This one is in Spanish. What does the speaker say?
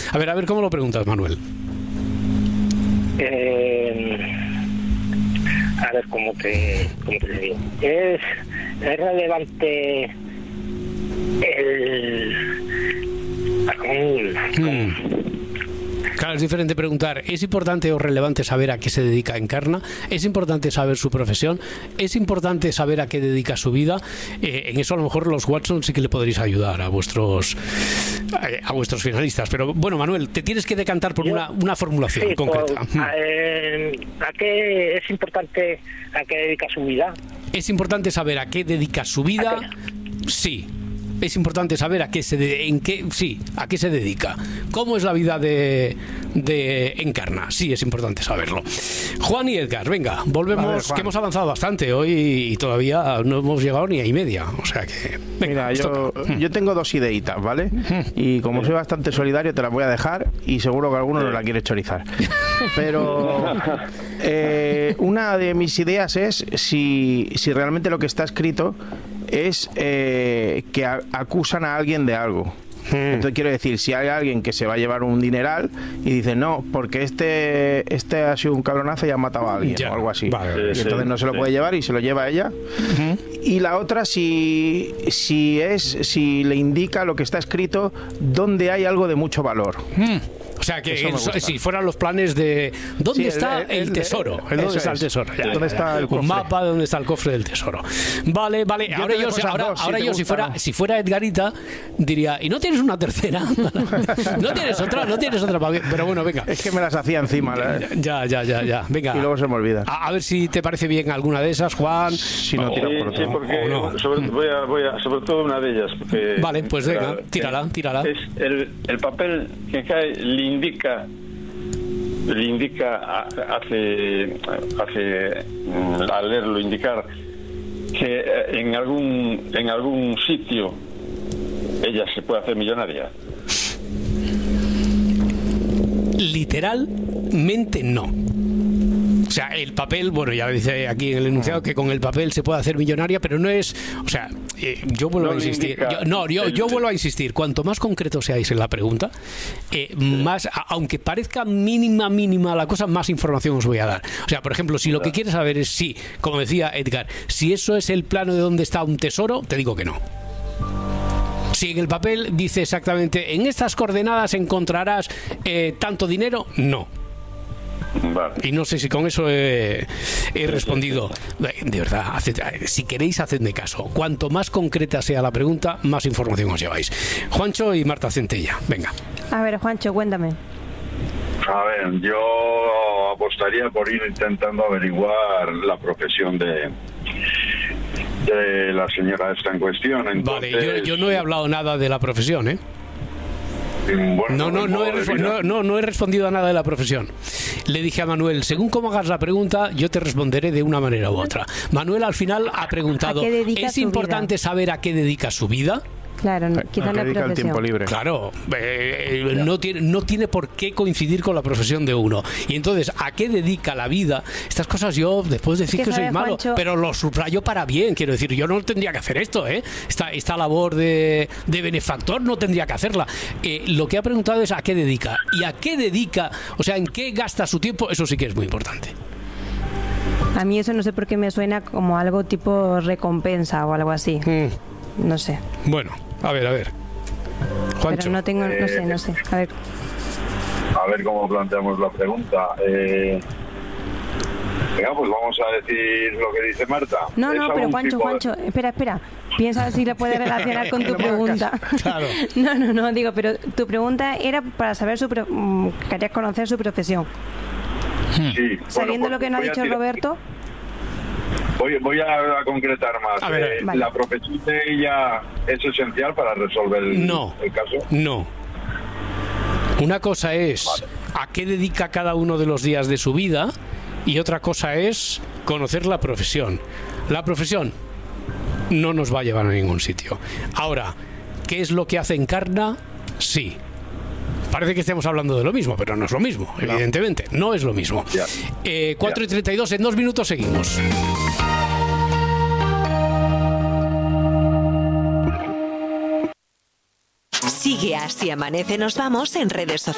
A ver, ¿cómo lo preguntas, Manuel? A ver, ¿cómo te digo? ¿Es relevante Claro, es diferente preguntar, ¿es importante o relevante saber a qué se dedica Encarna? ¿Es importante saber su profesión? ¿Es importante saber a qué dedica su vida? En eso a lo mejor los Watson sí que le podréis ayudar a vuestros finalistas. Pero bueno, Manuel, te tienes que decantar por una formulación concreta. ¿A qué es importante a qué dedica su vida? ¿Es importante saber a qué dedica su vida? Sí. Es importante saber a qué se dedica. ¿Cómo es la vida de Encarna? Sí, es importante saberlo. Juan y Edgar, venga, volvemos, que hemos avanzado bastante hoy y todavía no hemos llegado ni a y media. O sea que... Venga, mira, yo tengo 2 ideitas, ¿vale? Y como soy bastante solidario, te las voy a dejar y seguro que alguno no la quiere chorizar. Pero una de mis ideas es si realmente lo que está escrito es que acusan a alguien de algo. Entonces quiero decir, si hay alguien que se va a llevar un dineral y dice no, porque este ha sido un cabronazo y ha matado a alguien o algo así, y entonces no se lo puede llevar y se lo lleva ella. Y la otra, si le indica lo que está escrito donde hay algo de mucho valor. O sea, que si fueran los planes de ¿dónde está el tesoro? ¿Dónde está el tesoro? Ya, ¿dónde está el cofre? Un mapa de dónde está el cofre del tesoro. Vale. Ahora yo si fuera Edgarita, diría, ¿y no tienes una tercera? ¿No tienes otra? Pero bueno, venga. Es que me las hacía encima. Ya. Venga. Y luego se me olvida. A ver si te parece bien alguna de esas, Juan. Si no tiro por otro. Sí, porque sobre todo una de ellas. Vale, pues venga, tírala. Es el papel que cae le indica hace al leerlo indicar que en algún sitio ella se puede hacer millonaria. Literalmente no. O sea, el papel, bueno, ya dice aquí en el enunciado que con el papel se puede hacer millonaria, pero no es, o sea, yo vuelvo a insistir. Yo vuelvo a insistir. Cuanto más concretos seáis en la pregunta, más, aunque parezca mínima la cosa, más información os voy a dar. O sea, por ejemplo, si lo que quieres saber es si, como decía Edgar, si eso es el plano de dónde está un tesoro, te digo que no. Si en el papel dice exactamente en estas coordenadas encontrarás tanto dinero, no. Vale. Y no sé si con eso he respondido. De verdad, si queréis, hacedme caso. Cuanto más concreta sea la pregunta, más información os lleváis. Juancho y Marta Centella, venga. A ver, Juancho, cuéntame. A ver, yo apostaría por ir intentando averiguar la profesión de la señora esta en cuestión. Entonces, vale, yo no he hablado nada de la profesión, ¿eh? Bueno, no he respondido a nada de la profesión. Le dije a Manuel, según cómo hagas la pregunta, yo te responderé de una manera u otra. Manuel al final ha preguntado, ¿es importante saber a qué dedica su vida? Claro, quitar la profesión. El tiempo libre. Claro, no tiene por qué coincidir con la profesión de uno. Y entonces, ¿a qué dedica la vida? Estas cosas yo, después de decir que soy malo, Juancho, pero lo subrayo para bien. Quiero decir, yo no tendría que hacer esto, ¿eh? Esta labor de benefactor no tendría que hacerla. Lo que ha preguntado es ¿a qué dedica? Y ¿a qué dedica? O sea, ¿en qué gasta su tiempo? Eso sí que es muy importante. A mí eso no sé por qué me suena como algo tipo recompensa o algo así. No sé. Bueno, a ver. Juancho. Pero no tengo, no sé. A ver cómo planteamos la pregunta. Venga, pues vamos a decir lo que dice Marta. No, pero Juancho, espera. Piensa si la puedes relacionar con tu pregunta. Claro. No, digo, pero tu pregunta era para saber querías conocer su profesión. Sí. Sabiendo lo que nos ha dicho Roberto. Voy a concretar más. A ver. Vale. ¿La profesión de ella es esencial para resolver el caso? No. Una cosa es a qué dedica cada uno de los días de su vida y otra cosa es conocer la profesión. La profesión no nos va a llevar a ningún sitio. Ahora, ¿qué es lo que hace Encarna? Sí. Parece que estemos hablando de lo mismo, pero no es lo mismo, evidentemente. No es lo mismo. 4:32, en 2 minutos seguimos. Sigue a Si Amanece Nos Vamos en redes sociales.